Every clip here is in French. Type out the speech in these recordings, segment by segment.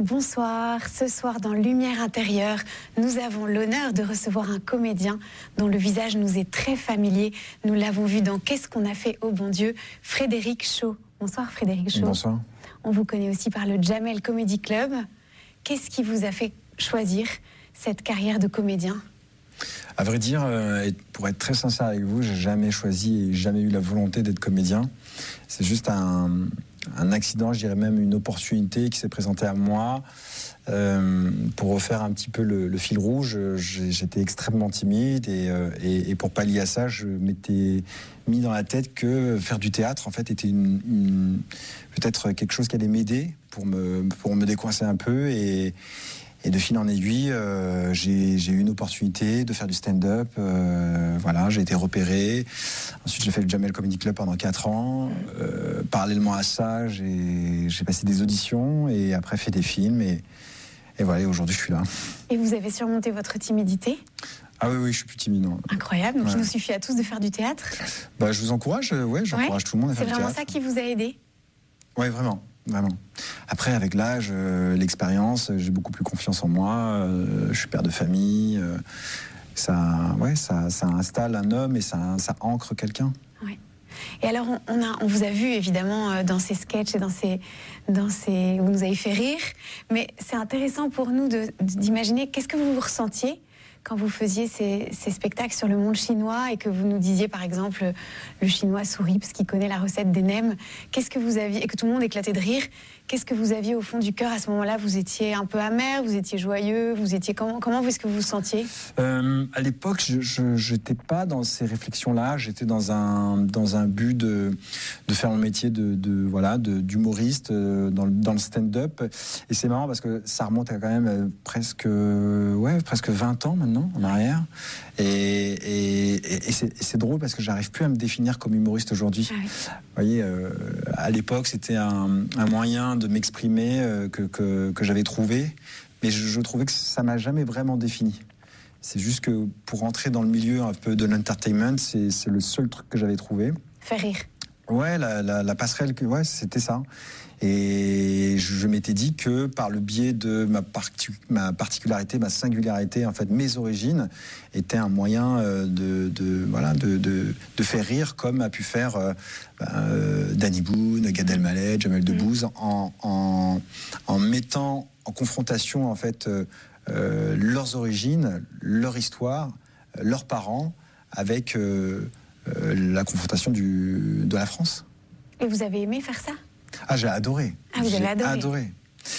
bonsoir. Ce soir, dans Lumière intérieure, nous avons l'honneur de recevoir un comédien dont le visage nous est très familier. Nous l'avons vu dans Qu'est-ce qu'on a fait au bon Dieu, Frédéric Shaw. Bonsoir Frédéric Shaw. Bonsoir. On vous connaît aussi par le Jamel Comedy Club. Qu'est-ce qui vous a fait choisir cette carrière de comédien ? À vrai dire, pour être très sincère avec vous, j'ai jamais choisi et jamais eu la volonté d'être comédien. C'est juste un accident, je dirais même une opportunité qui s'est présentée à moi. Pour refaire un petit peu le fil rouge, j'étais extrêmement timide et pour pallier à ça, je m'étais mis dans la tête que faire du théâtre en fait était peut-être quelque chose qui allait m'aider pour me décoincer un peu et de fil en aiguille, j'ai eu une opportunité de faire du stand-up. Voilà, j'ai été repéré. Ensuite, j'ai fait le Jamel Comedy Club pendant 4 ans. Parallèlement à ça, j'ai passé des auditions et après fait des films. Et voilà, aujourd'hui, je suis là. Et vous avez surmonté votre timidité ? Ah oui, je suis plus timide. Non. Incroyable. Donc, il nous suffit à tous de faire du théâtre ? Bah, je vous encourage. J'encourage tout le monde à faire du théâtre. C'est vraiment ça qui vous a aidé ? Oui, vraiment. Après, avec l'âge, l'expérience, j'ai beaucoup plus confiance en moi. Je suis père de famille. Ça installe un homme et ça ancre quelqu'un. Ouais. Et alors, on vous a vu évidemment dans ces sketchs et dans ces, vous nous avez fait rire. Mais c'est intéressant pour nous d'imaginer qu'est-ce que vous ressentiez quand vous faisiez ces spectacles sur le monde chinois et que vous nous disiez par exemple le chinois sourit parce qu'il connaît la recette des nems. Qu'est-ce que vous aviez, et que tout le monde éclatait de rire, qu'est-ce que vous aviez au fond du cœur à ce moment-là ? Vous étiez un peu amer, vous étiez joyeux, vous étiez comment est-ce que vous vous sentiez ? À l'époque, je n'étais pas dans ces réflexions-là. J'étais dans un but de faire mon métier d'humoriste dans le stand-up. Et c'est marrant parce que ça remonte à quand même presque 20 ans maintenant en arrière. Et c'est drôle parce que j'arrive plus à me définir comme humoriste aujourd'hui. Ah oui. Vous voyez, à l'époque, c'était un moyen de m'exprimer que j'avais trouvé, mais je trouvais que ça m'a jamais vraiment défini. C'est juste que pour entrer dans le milieu un peu de l'entertainment, c'est le seul truc que j'avais trouvé. Faire rire. Ouais, la passerelle, c'était ça. Et je m'étais dit que par le biais de ma particularité, ma singularité, en fait, mes origines, étaient un moyen de faire rire comme a pu faire Danny Boone, Gad Elmaleh, Jamel Debbouze, en mettant en confrontation en fait leurs origines, leur histoire, leurs parents, avec la confrontation de la France. Et vous avez aimé faire ça ? Ah, j'ai adoré. Ah, vous avez adoré.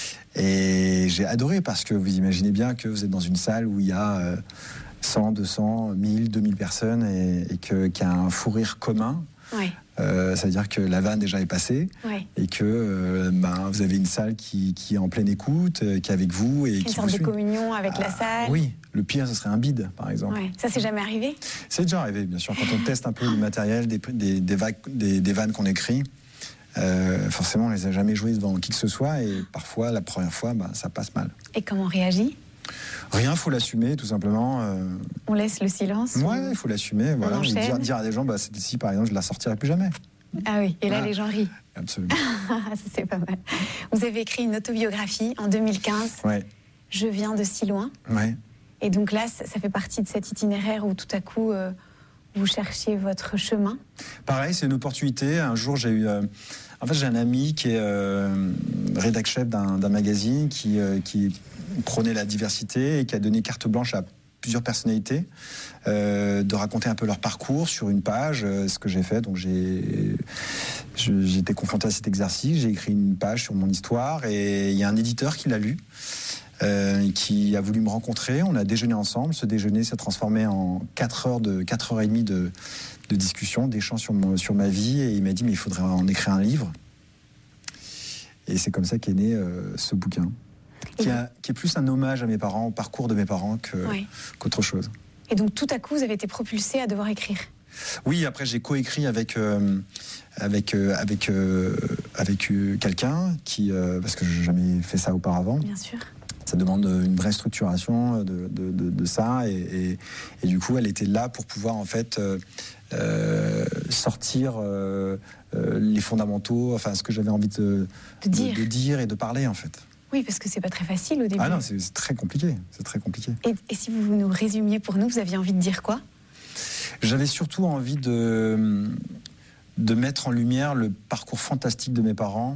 Et j'ai adoré parce que vous imaginez bien que vous êtes dans une salle où il y a 100, 200, 1000, 2000 personnes et qu'il y a un fou rire commun. Ouais. Ça veut dire que la vanne déjà est passée et que vous avez une salle qui est en pleine écoute, qui est avec vous. Et une qui sorte de communion avec la salle. Oui, le pire, ce serait un bide, par exemple. Ouais. Ça, c'est jamais arrivé ? C'est déjà arrivé, bien sûr. Quand on teste un peu le matériel, des vannes qu'on écrit, forcément, on les a jamais jouées devant qui que ce soit et parfois, la première fois, ça passe mal. Et comment on réagit ? Rien, faut l'assumer, tout simplement. On laisse le silence ? Ouais, il faut l'assumer. Voilà. Dire à des gens, cette ci, par exemple, je la sortirai plus jamais. Ah oui, et là, les gens rient. Absolument. Ça, c'est pas mal. Vous avez écrit une autobiographie en 2015. Ouais. Je viens de si loin. Ouais. Et donc là, ça fait partie de cet itinéraire où tout à coup, vous cherchiez votre chemin. Pareil, c'est une opportunité. Un jour, j'ai eu... j'ai un ami qui est rédac-chef d'un magazine qui prônait la diversité et qui a donné carte blanche à plusieurs personnalités de raconter un peu leur parcours sur une page, ce que j'ai fait. Donc j'ai été confronté à cet exercice, j'ai écrit une page sur mon histoire et il y a un éditeur qui l'a lu, qui a voulu me rencontrer. On a déjeuné ensemble. Ce déjeuner s'est transformé en 4 heures et demie de discussion, d'échange sur ma vie, et il m'a dit mais il faudrait en écrire un livre. Et c'est comme ça qu'est né ce bouquin. Qui est plus un hommage à mes parents, au parcours de mes parents qu'autre chose. Et donc tout à coup, vous avez été propulsé à devoir écrire. Oui, après j'ai coécrit avec quelqu'un parce que je n'ai jamais fait ça auparavant. Bien sûr. Ça demande une vraie structuration de ça et du coup elle était là pour pouvoir en fait sortir les fondamentaux, enfin ce que j'avais envie de dire et de parler en fait. Oui, parce que c'est pas très facile au début. Ah non, c'est très compliqué. C'est très compliqué. Et si vous nous résumiez pour nous, vous aviez envie de dire quoi? J'avais surtout envie de mettre en lumière le parcours fantastique de mes parents,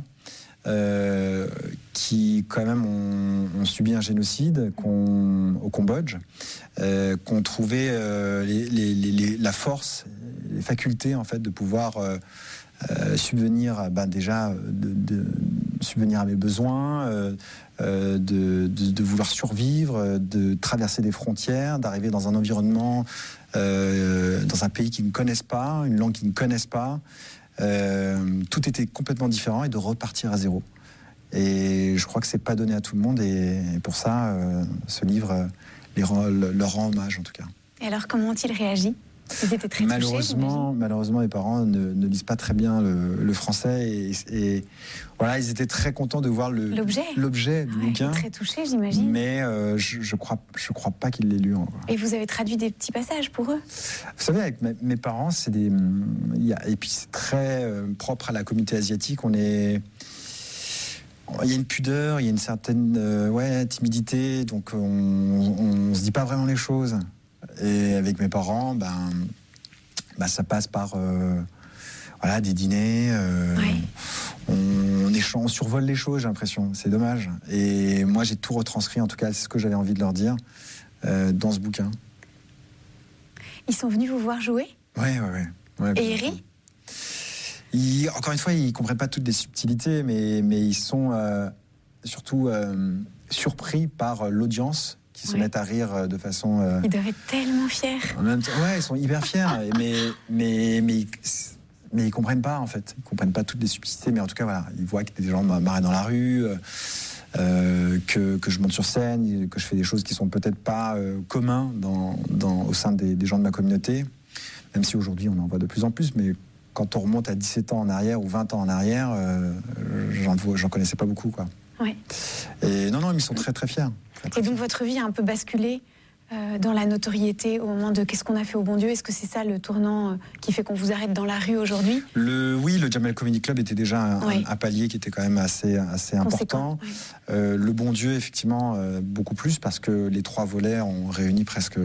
qui quand même ont subi un génocide au Cambodge, qu'ont trouvé la force, les facultés en fait de pouvoir subvenir déjà de subvenir à mes besoins, de vouloir survivre, de traverser des frontières, d'arriver dans un environnement, dans un pays qu'ils ne connaissent pas, une langue qu'ils ne connaissent pas. Tout était complètement différent et de repartir à zéro. Et je crois que c'est pas donné à tout le monde et pour ça, ce livre leur rend hommage en tout cas. Et alors, comment ont-ils réagi? Ils étaient très touchés, malheureusement, mes parents ne lisent pas très bien le français et voilà, ils étaient très contents de voir l'objet du bouquin. Très touchés, j'imagine. Mais je crois pas qu'ils l'aient lu encore. Et vous avez traduit des petits passages pour eux? Vous savez, avec mes parents, et puis c'est très propre à la communauté asiatique. Il y a une pudeur, il y a une certaine timidité, donc on se dit pas vraiment les choses. Et avec mes parents, ça passe par des dîners. On survole les choses, j'ai l'impression. C'est dommage. Et moi, j'ai tout retranscrit, en tout cas, c'est ce que j'avais envie de leur dire dans ce bouquin. Ils sont venus vous voir jouer? Ouais. Et ils rient? Encore une fois, ils ne comprennent pas toutes les subtilités, mais ils sont surtout surpris par l'audience qui se mettent à rire de façon... Ils doivent être tellement fiers. En même temps, ils sont hyper fiers, mais ils comprennent pas, en fait. Ils comprennent pas toutes les subtilités, mais en tout cas, voilà, ils voient que des gens m'arrêtent dans la rue, que je monte sur scène, que je fais des choses qui sont peut-être pas communs au sein des gens de ma communauté, même si aujourd'hui, on en voit de plus en plus, mais quand on remonte à 17 ans en arrière ou 20 ans en arrière, j'en connaissais pas beaucoup, quoi. Ouais. Et non, ils sont très, très fiers. Et donc, votre vie a un peu basculé dans la notoriété au moment de qu'est-ce qu'on a fait au bon Dieu? Est-ce que c'est ça le tournant qui fait qu'on vous arrête dans la rue aujourd'hui? Oui, le Jamel Comedy Club était déjà un palier qui était quand même assez important. Le bon Dieu, effectivement, beaucoup plus, parce que les 3 volets ont réuni presque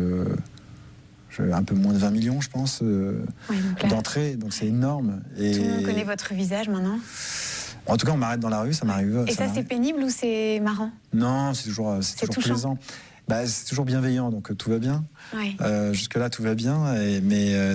un peu moins de 20 millions, je pense, d'entrées. Donc c'est énorme. Et tout le monde connaît votre visage maintenant? En tout cas, on m'arrête dans la rue, ça m'arrive. Et ça c'est pénible ou c'est marrant? Non, c'est toujours plaisant. C'est toujours bienveillant, donc tout va bien. Jusque-là, tout va bien. Mais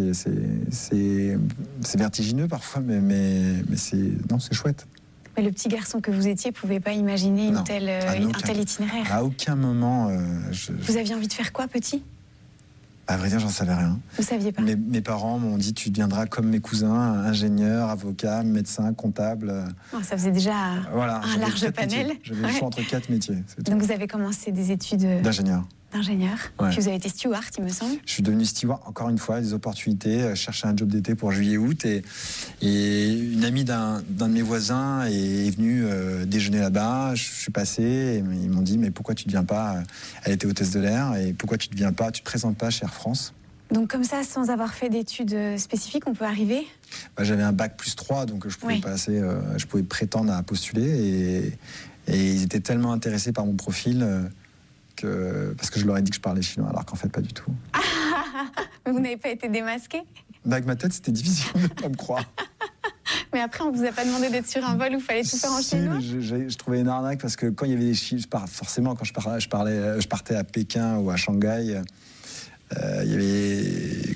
c'est vertigineux parfois, mais c'est chouette. Mais le petit garçon que vous étiez pouvait pas imaginer un tel itinéraire? À aucun moment. Vous aviez envie de faire quoi, petit? À vrai dire, j'en savais rien. Vous saviez pas? Mes parents m'ont dit, tu deviendras comme mes cousins, ingénieur, avocat, médecin, comptable. Ça faisait déjà un large panel. J'avais le choix entre 4 métiers. Donc vous avez commené des études d'ingénieur. Puis vous avez été steward, il me semble. Je suis devenu steward, encore une fois, des opportunités, chercher un job d'été pour juillet-août. Et une amie d'un de mes voisins est venue déjeuner là-bas. Je suis passé et ils m'ont dit, mais pourquoi tu ne viens pas? Elle était hôtesse de l'air. Et pourquoi tu ne viens pas? Tu ne te présentes pas chez Air France? Donc comme ça, sans avoir fait d'études spécifiques, on peut arriver? J'avais un bac +3, donc je pouvais passer, je pouvais prétendre à postuler. Et ils étaient tellement intéressés par mon profil... parce que je leur ai dit que je parlais chinois, alors qu'en fait, pas du tout. Mais vous n'avez pas été démasqué? Avec ma tête, c'était difficile de ne pas me croire. Mais après, on vous a pas demandé d'être sur un vol où il fallait tout faire en chinois? Je trouvais une arnaque, parce que quand il y avait des chiffres, forcément, quand je partais à Pékin ou à Shanghai, il y avait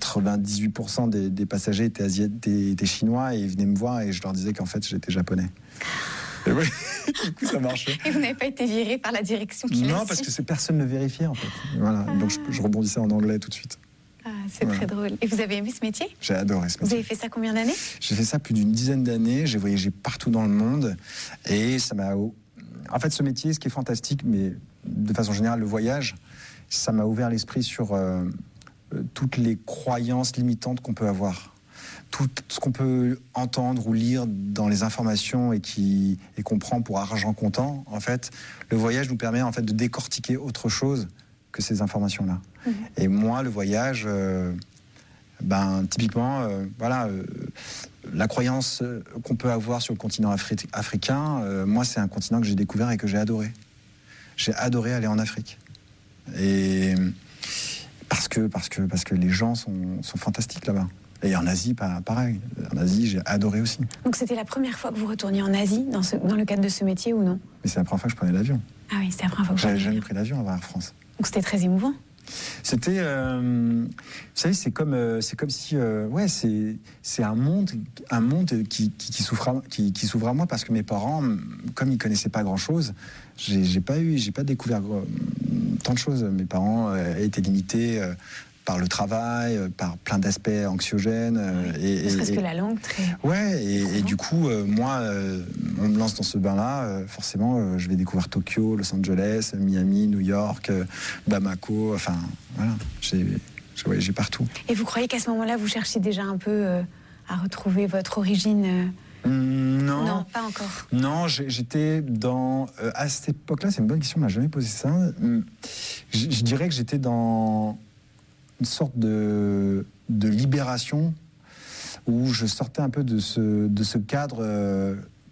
98% des passagers étaient chinois, et ils venaient me voir et je leur disais qu'en fait, j'étais japonais. Et oui, du coup, ça marchait. Et vous n'avez pas été viré par la direction qui Non, parce que personne ne le vérifiait, en fait. Voilà. Donc, je rebondissais en anglais tout de suite. C'est très drôle. Et vous avez aimé ce métier? J'ai adoré ce métier. Vous avez fait ça combien d'années? J'ai fait ça plus d'une dizaine d'années. J'ai voyagé partout dans le monde. Et ça m'a... En fait, ce métier, ce qui est fantastique, mais de façon générale, le voyage, ça m'a ouvert l'esprit sur toutes les croyances limitantes qu'on peut avoir. Tout ce qu'on peut entendre ou lire dans les informations et qu'on prend pour argent comptant, en fait, le voyage nous permet en fait de décortiquer autre chose que ces informations-là. Et moi, le voyage, typiquement, la croyance qu'on peut avoir sur le continent africain, moi, c'est un continent que j'ai découvert et que j'ai adoré. J'ai adoré aller en Afrique. Et parce que les gens sont fantastiques là-bas. Et en Asie, pareil. En Asie, j'ai adoré aussi. Donc c'était la première fois que vous retourniez en Asie, dans le cadre de ce métier, ou non? Mais c'est la première fois que je prenais l'avion. Ah oui, c'est la première fois que j'avais jamais pris l'avion avant Air France. Donc c'était très émouvant. C'était, vous savez, c'est comme si, c'est un monde qui s'ouvre à moi, parce que mes parents, comme ils connaissaient pas grand-chose, j'ai pas découvert tant de choses. Mes parents étaient limités par le travail, par plein d'aspects anxiogènes. Ne serait-ce que la langue, très... Ouais, et du coup, moi, on me lance dans ce bain-là, forcément, je vais découvrir Tokyo, Los Angeles, Miami, New York, Bamako, enfin, voilà, j'ai voyagé partout. Et vous croyez qu'à ce moment-là, vous cherchiez déjà un peu à retrouver votre origine Non, pas encore. Non, j'étais dans... à cette époque-là, c'est une bonne question, on m'a jamais posé ça. Je dirais que j'étais dans une sorte de libération, où je sortais un peu de ce cadre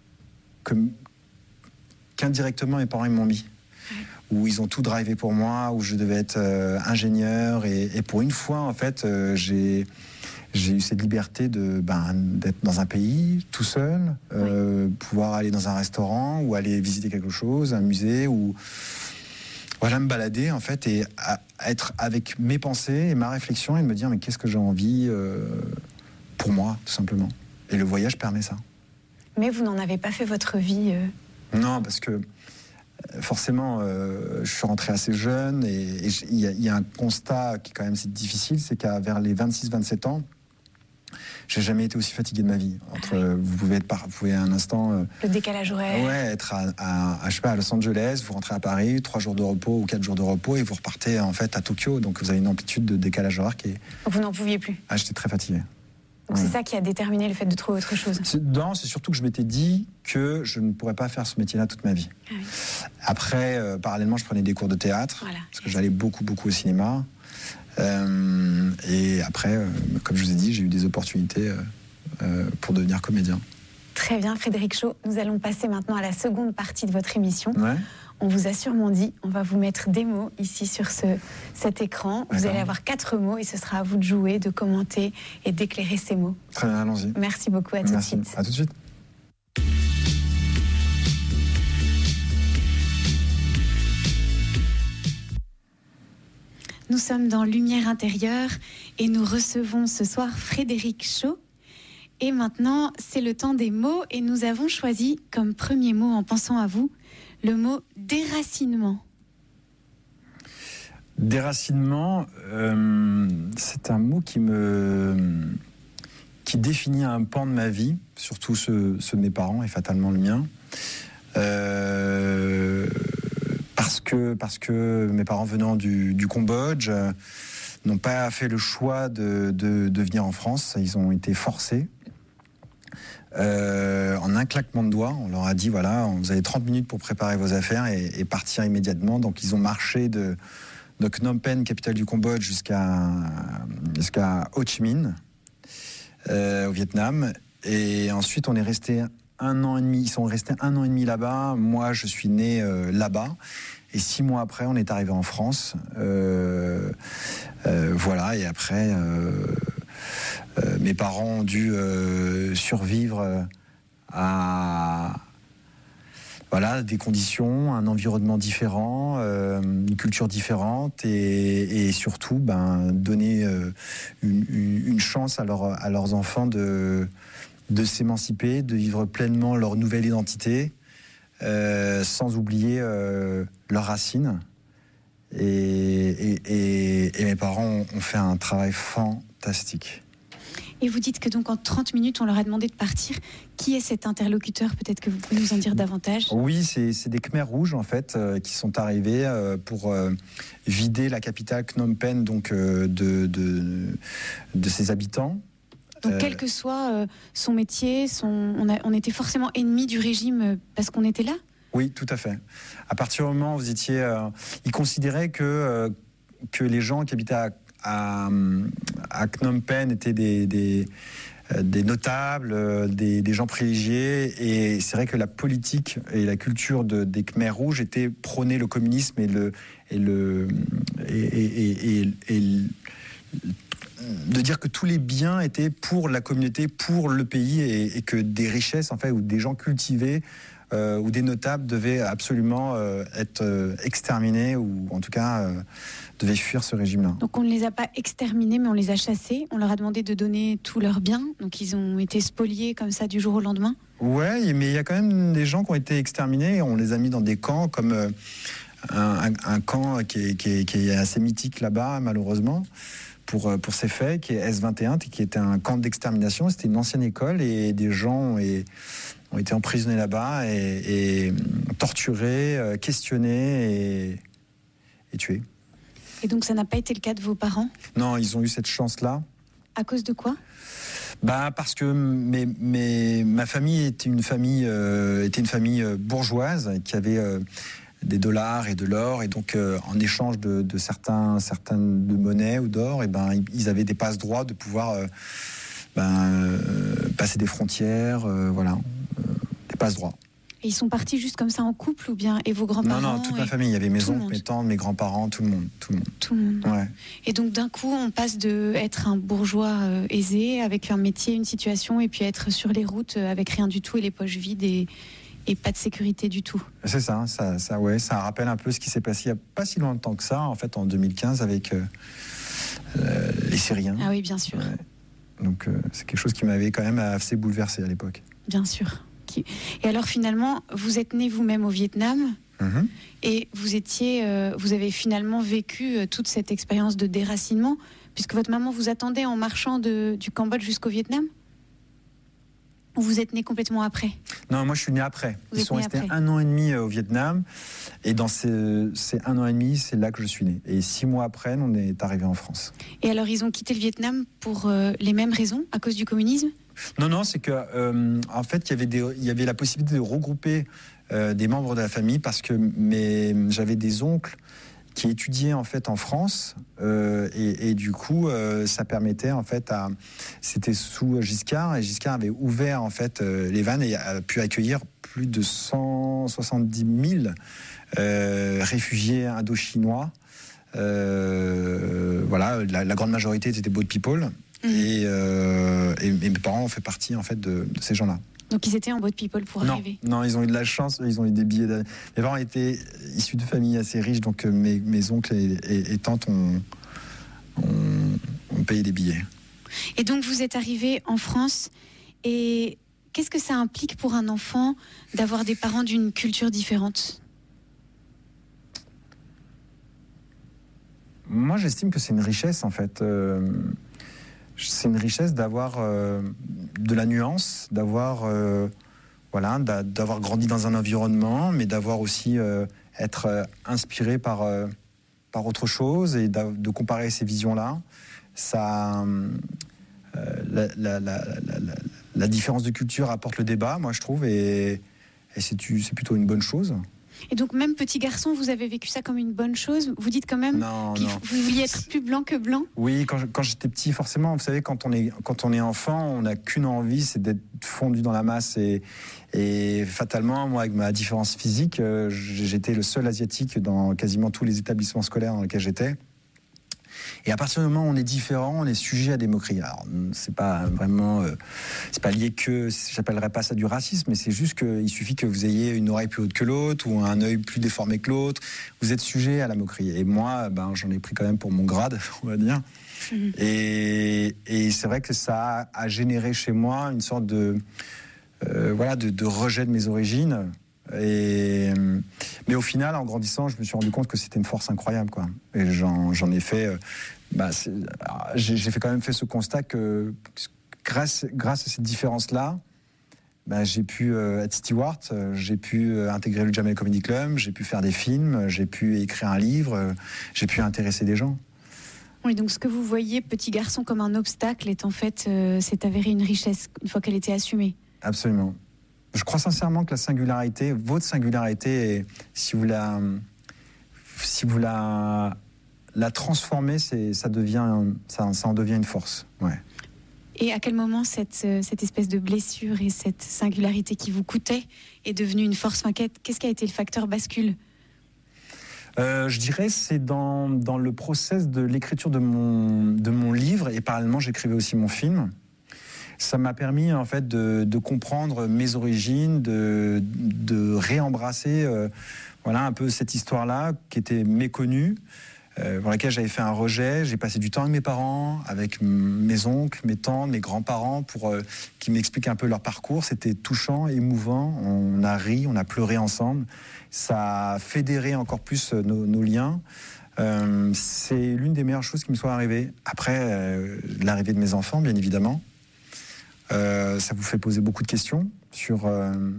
qu'indirectement mes parents ils m'ont mis. Où ils ont tout drivé pour moi, où je devais être ingénieur. Et pour une fois, en fait, j'ai eu cette liberté d'être dans un pays tout seul, pouvoir aller dans un restaurant ou aller visiter quelque chose, un musée, ou voilà, me balader en fait, et être avec mes pensées et ma réflexion, et me dire mais qu'est-ce que j'ai envie pour moi, tout simplement. Et le voyage permet ça. Mais vous n'en avez pas fait votre vie Non, parce que forcément, je suis rentré assez jeune, et il y a un constat qui est quand même difficile, c'est qu'à vers les 26-27 ans, j'ai jamais été aussi fatigué de ma vie. Vous pouvez un instant... le décalage horaire. Ouais, être je sais pas, à Los Angeles, vous rentrez à Paris, 3 jours de repos ou 4 jours de repos, et vous repartez en fait à Tokyo. Donc vous avez une amplitude de décalage horaire qui est... Vous n'en pouviez plus. Ah, j'étais très fatigué. Donc c'est ça qui a déterminé le fait de trouver autre chose. Non, c'est surtout que je m'étais dit que je ne pourrais pas faire ce métier-là toute ma vie. Ah oui. Après, parallèlement, je prenais des cours de théâtre, parce que j'allais beaucoup au cinéma. Et après, comme je vous ai dit, j'ai eu des opportunités pour devenir comédien. Très bien, Frédéric Shaw. Nous allons passer maintenant à la seconde partie de votre émission. Ouais. On vous a sûrement dit, on va vous mettre des mots ici sur cet écran. Vous allez avoir 4 mots et ce sera à vous de jouer, de commenter et d'éclairer ces mots. Très bien, allons-y. Merci beaucoup, à tout de suite. À tout de suite. Nous sommes dans Lumière intérieure et nous recevons ce soir Frédéric Shaw. Et maintenant, c'est le temps des mots et nous avons choisi comme premier mot, en pensant à vous, le mot déracinement. Déracinement, c'est un mot qui définit un pan de ma vie, surtout ceux de mes parents et fatalement le mien. Parce que mes parents venant du Cambodge n'ont pas fait le choix de venir en France. Ils ont été forcés. En un claquement de doigts, on leur a dit voilà, vous avez 30 minutes pour préparer vos affaires et partir immédiatement. Donc ils ont marché de Phnom Penh, capitale du Cambodge, jusqu'à Ho Chi Minh, au Vietnam. Et ensuite, on est resté 1 an et demi. Ils sont restés 1 an et demi là-bas. Moi, je suis né là-bas. Et 6 mois après, on est arrivé en France. Voilà. Et après, mes parents ont dû survivre à des conditions, un environnement différent, une culture différente, et surtout donner une chance à leurs enfants de s'émanciper, de vivre pleinement leur nouvelle identité, sans oublier leurs racines. Et mes parents ont fait un travail fantastique. Et vous dites que donc en 30 minutes, on leur a demandé de partir. Qui est cet interlocuteur? Peut-être que vous pouvez nous en dire davantage. Oui, c'est des Khmers rouges en fait qui sont arrivés pour vider la capitale Phnom Penh donc de ses habitants. Donc quel que soit son métier, on était forcément ennemis du régime parce qu'on était là? Oui, tout à fait. À partir du moment où vous étiez... ils considéraient que les gens qui habitaient à Phnom Penh étaient des notables, des gens privilégiés. Et c'est vrai que la politique et la culture des Khmers rouges était prôner le communisme de dire que tous les biens étaient pour la communauté, pour le pays, et que des richesses, en fait, ou des gens cultivés ou des notables devaient absolument être exterminés, ou en tout cas devaient fuir ce régime-là. Donc on ne les a pas exterminés, mais on les a chassés. On leur a demandé de donner tous leurs biens. Donc ils ont été spoliés comme ça du jour au lendemain. Ouais, mais il y a quand même des gens qui ont été exterminés. On les a mis dans des camps comme un camp qui est assez mythique là-bas, malheureusement, pour ces faits, qui est S21, qui était un camp d'extermination. C'était une ancienne école, et des gens ont été emprisonnés là-bas et torturés, questionnés et tués. Et donc ça n'a pas été le cas de vos parents ? Non, ils ont eu cette chance-là. À cause de quoi ? Parce que ma famille était une famille bourgeoise qui avait des dollars et de l'or, et donc en échange de certaines de monnaie ou d'or, et ils avaient des passe-droits de pouvoir passer des frontières, des passe-droits. Et ils sont partis juste comme ça en couple, ou bien, et vos grands-parents? Non, toute ma famille. Il y avait mes oncles, mes tantes, mes grands-parents, tout le monde. Tout le monde. Ouais. Et donc d'un coup, on passe de être un bourgeois aisé, avec un métier, une situation, et puis être sur les routes avec rien du tout et les poches vides et pas de sécurité du tout. C'est ça rappelle un peu ce qui s'est passé il n'y a pas si longtemps que ça, en fait, en 2015, avec les Syriens. Ah oui, bien sûr. Ouais. Donc c'est quelque chose qui m'avait quand même assez bouleversé à l'époque. Bien sûr. Et alors finalement, vous êtes né vous-même au Vietnam, et vous avez finalement vécu toute cette expérience de déracinement, puisque votre maman vous attendait en marchant du Cambodge jusqu'au Vietnam? Ou vous êtes né complètement après? Non, moi je suis né après. Ils sont restés 1 an et demi au Vietnam, et dans ces 1 an et demi, c'est là que je suis né. Et 6 mois après, on est arrivé en France. Et alors ils ont quitté le Vietnam pour les mêmes raisons, à cause du communisme? Non, c'est que en fait, il y avait la possibilité de regrouper des membres de la famille, parce que j'avais des oncles qui étudiaient en fait en France, et du coup ça permettait en fait c'était sous Giscard, et Giscard avait ouvert en fait les vannes et a pu accueillir plus de 170 000 réfugiés indochinois. La grande majorité étaient des boat people. Et mes parents ont fait partie en fait de ces gens-là. Donc ils étaient en boat people pour arriver? Non, ils ont eu de la chance, ils ont eu des billets. Mes parents étaient issus de familles assez riches, donc mes oncles et tantes ont payé des billets. Et donc vous êtes arrivé en France, et qu'est-ce que ça implique pour un enfant d'avoir des parents d'une culture différente? Moi, j'estime que c'est une richesse en fait. C'est une richesse d'avoir de la nuance, d'avoir grandi dans un environnement, mais d'avoir aussi être inspiré par autre chose, et de comparer ces visions-là. La différence de culture apporte le débat, moi je trouve, et c'est plutôt une bonne chose. Et donc même petit garçon, vous avez vécu ça comme une bonne chose? Vous dites quand même que vous vouliez être plus blanc que blanc? Oui, quand j'étais petit, forcément, vous savez, quand on est enfant, on n'a qu'une envie, c'est d'être fondu dans la masse, et fatalement, moi, avec ma différence physique, j'étais le seul asiatique dans quasiment tous les établissements scolaires dans lesquels j'étais. Et à partir du moment où on est différent, on est sujet à des moqueries. Alors, c'est pas lié que, j'appellerais pas ça du racisme, mais c'est juste qu'il suffit que vous ayez une oreille plus haute que l'autre, ou un œil plus déformé que l'autre. Vous êtes sujet à la moquerie. Et moi, j'en ai pris quand même pour mon grade, on va dire. Et c'est vrai que ça a généré chez moi une sorte de rejet de mes origines. Mais au final, en grandissant, je me suis rendu compte que c'était une force incroyable, quoi. Et j'en ai fait. J'ai quand même fait ce constat que grâce à cette différence-là, j'ai pu être steward, j'ai pu intégrer le Jamel Comedy Club, j'ai pu faire des films, j'ai pu écrire un livre, j'ai pu intéresser des gens. Oui, donc ce que vous voyez, petit garçon, comme un obstacle, est en fait, s'est avéré une richesse une fois qu'elle était assumée. Absolument. Je crois sincèrement que votre singularité, si vous la transformez, ça en devient une force. Ouais. Et à quel moment cette espèce de blessure et cette singularité qui vous coûtait est devenue une force? Qu'est-ce qui a été le facteur bascule? Je dirais c'est dans le process de l'écriture de mon livre, et parallèlement j'écrivais aussi mon film. Ça m'a permis en fait de comprendre mes origines, de réembrasser voilà un peu cette histoire-là qui était méconnue, pour laquelle j'avais fait un rejet. J'ai passé du temps avec mes parents, avec mes oncles, mes tantes, mes grands-parents pour qu'ils m'expliquent un peu leur parcours. C'était touchant, émouvant. On a ri, on a pleuré ensemble. Ça a fédéré encore plus nos liens. C'est l'une des meilleures choses qui me soit arrivée. Après l'arrivée de mes enfants, bien évidemment. Ça vous fait poser beaucoup de questions sur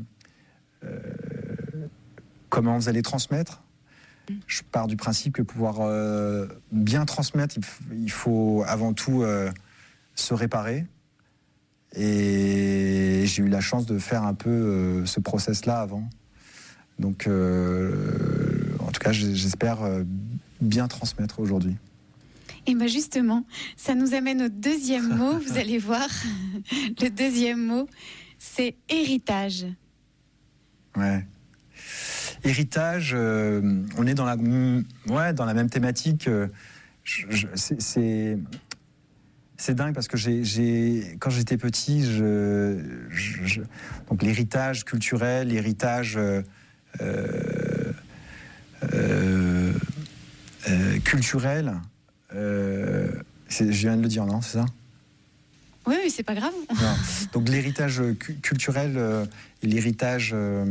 comment vous allez transmettre. Je pars du principe que pouvoir bien transmettre, il faut avant tout se réparer. Et j'ai eu la chance de faire un peu ce process-là avant. Donc, en tout cas, j'espère bien transmettre aujourd'hui. Et bien justement, ça nous amène au deuxième mot, vous allez voir. Le deuxième mot, c'est héritage. Ouais. Héritage, on est dans la même thématique. C'est dingue parce que quand j'étais petit, donc l'héritage culturel, l'héritage culturel, je viens de le dire, non, c'est ça? Oui, mais c'est pas grave. Non. Donc l'héritage culturel et l'héritage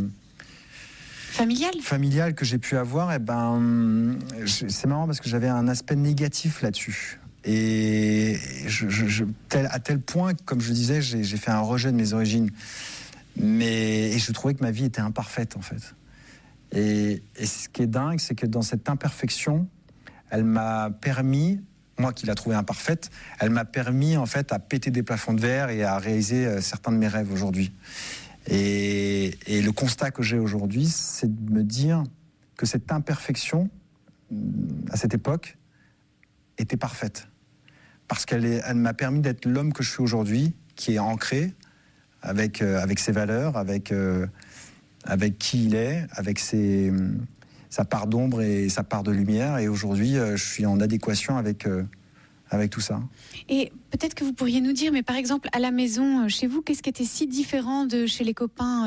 familial que j'ai pu avoir, c'est marrant parce que j'avais un aspect négatif là-dessus. Et à tel point, comme je disais, j'ai fait un rejet de mes origines. Et je trouvais que ma vie était imparfaite, en fait. Et ce qui est dingue, c'est que dans cette imperfection, elle m'a permis, moi qui la trouvais imparfaite, elle m'a permis, en fait, à péter des plafonds de verre et à réaliser certains de mes rêves aujourd'hui. Et le constat que j'ai aujourd'hui, c'est de me dire que cette imperfection, à cette époque, était parfaite. Parce qu'elle m'a permis d'être l'homme que je suis aujourd'hui, qui est ancré avec ses valeurs, avec qui il est, avec sa part d'ombre et sa part de lumière. Et aujourd'hui, je suis en adéquation avec tout ça. Et peut-être que vous pourriez nous dire, mais par exemple, à la maison, chez vous, qu'est-ce qui était si différent de chez les copains